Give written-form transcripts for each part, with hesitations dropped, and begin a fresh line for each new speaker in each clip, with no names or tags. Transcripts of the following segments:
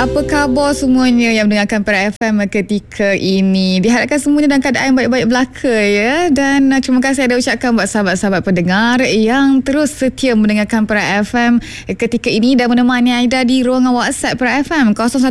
Apa khabar semuanya yang mendengarkan Para FM ketika ini? Diharapkan semuanya dalam keadaan baik-baik belaka ya. Dan terima kasih ada ucapkan buat sahabat-sahabat pendengar yang terus setia mendengarkan Para FM ketika ini dan menemani Aida di ruangan WhatsApp Para FM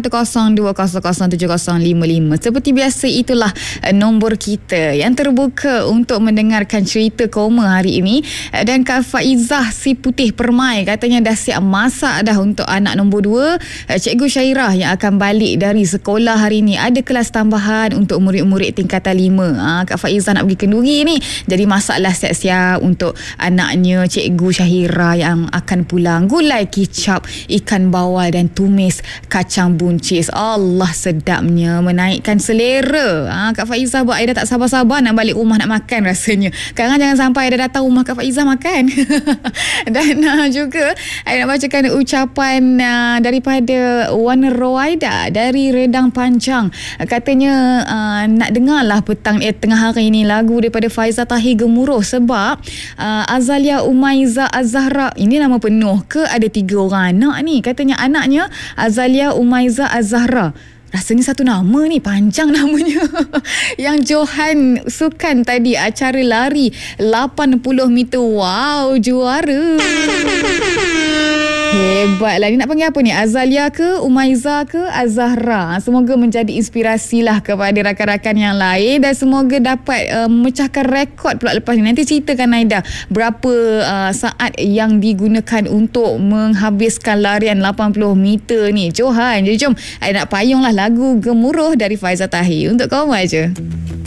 0112007055. Seperti biasa itulah nombor kita yang terbuka untuk mendengarkan cerita koma hari ini. Dan Kak Faizah si Putih Permai katanya dah siap masak dah untuk anak nombor 2, Cikgu Syairah yang akan balik dari sekolah hari ni. Ada kelas tambahan untuk murid-murid tingkatan 5. Kak Faizah nak pergi kenduri ni, jadi masaklah siap-siap untuk anaknya Cikgu Syahira yang akan pulang. Gulai kicap, ikan bawal dan tumis kacang buncis. Allah, sedapnya, menaikkan selera. Kak Faizah buat Aida tak sabar-sabar nak balik rumah nak makan rasanya. Sekarang jangan sampai Aida datang rumah Kak Faizah makan. Dan juga Aida nak bacakan ucapan daripada Wan Rowaida dari Redang Panjang. Katanya nak dengarlah tengah hari ni lagu daripada Faizah Tahir Gemuruh sebab Azalia Umaiza Az-Zahra, ini nama penuh ke ada 3 orang anak ni? Katanya anaknya Azalia Umaiza Az-Zahra. Rasanya satu nama ni, panjang namanya. Yang Johan Sukan tadi acara lari 80 meter. Wow, juara. Hebatlah. Ni nak panggil apa ni? Azalia ke, Umaiza ke, Az-Zahra? Semoga menjadi inspirasi lah kepada rakan-rakan yang lain dan semoga dapat memecahkan rekod pula lepas ni. Nanti ceritakan Aida berapa saat yang digunakan untuk menghabiskan larian 80 meter ni, Johan. Jadi jom Aida nak payunglah lagu Gemuruh dari Faizah Tahir untuk kau aja.